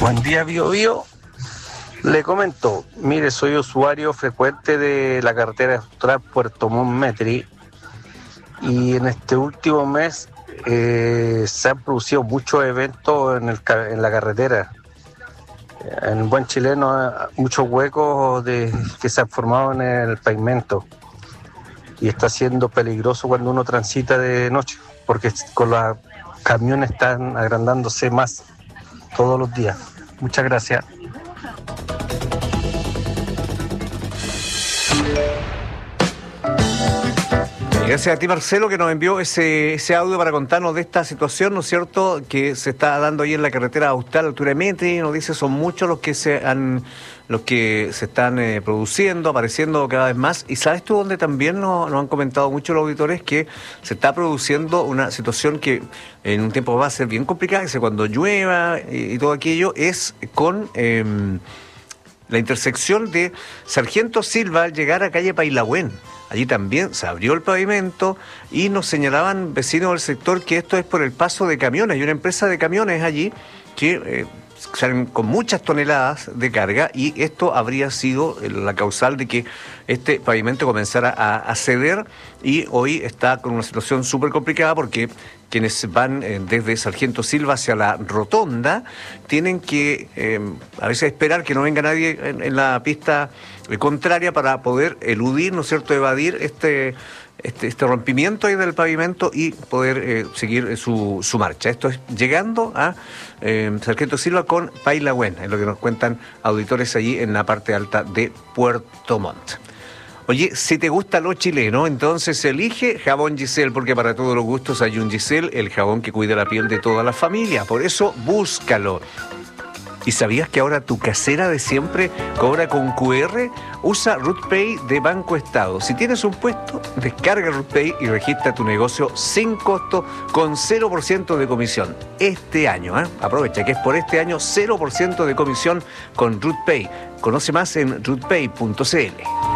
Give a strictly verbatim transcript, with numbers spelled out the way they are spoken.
Buen día, Bio Bio. Le comento, mire, soy usuario frecuente de la carretera austral Puerto Montt Metri y en este último mes eh, se han producido muchos eventos en, el, en la carretera. En buen chileno, muchos huecos de, que se han formado en el pavimento y está siendo peligroso cuando uno transita de noche porque con los camiones están agrandándose más todos los días. Muchas gracias. Gracias a ti, Marcelo, que nos envió ese, ese audio para contarnos de esta situación, ¿no es cierto?, que se está dando ahí en la carretera austral, altura de Metri. Nos dice, son muchos los que se han, los que se están eh, produciendo, apareciendo cada vez más. Y sabes tú dónde también nos, nos han comentado muchos los auditores que se está produciendo una situación que en un tiempo va a ser bien complicada, que es cuando llueva y, y todo aquello, es con eh, la intersección de Sargento Silva al llegar a calle Pailahuen. Allí también se abrió el pavimento y nos señalaban vecinos del sector que esto es por el paso de camiones. Hay una empresa de camiones allí que eh, salen con muchas toneladas de carga y esto habría sido la causal de que este pavimento comenzara a, a ceder y hoy está con una situación súper complicada porque quienes van eh, desde Sargento Silva hacia la rotonda tienen que eh, a veces esperar que no venga nadie en, en la pista eh, contraria para poder eludir, ¿no es cierto?, evadir este, este, este rompimiento ahí del pavimento y poder eh, seguir su, su marcha. Esto es llegando a eh, Sargento Silva con Pailahuen, es lo que nos cuentan auditores allí en la parte alta de Puerto Montt. Oye, si te gusta lo chileno, entonces elige Jabón Giselle, porque para todos los gustos hay un Giselle, el jabón que cuida la piel de toda la familia. Por eso, búscalo. ¿Y sabías que ahora tu casera de siempre cobra con cu erre? Usa RootPay de Banco Estado. Si tienes un puesto, descarga RootPay y registra tu negocio sin costo con cero por ciento de comisión. Este año, ¿eh? Aprovecha que es por este año cero por ciento de comisión con RootPay. Conoce más en rootpay punto c l.